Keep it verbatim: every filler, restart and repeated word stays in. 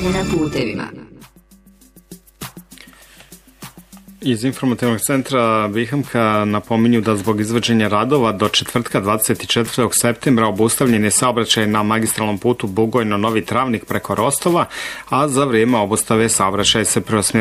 stanje na putevima. Iz informativnog centra Vihamka napominju da zbog izvođenja radova do četvrtka dvadeset četvrtog septembra obustavljen je saobraćaj na magistralnom putu Bugojno-Novi Travnik preko Rostova, a za vrijeme obustave saobraćaj se preusmjerava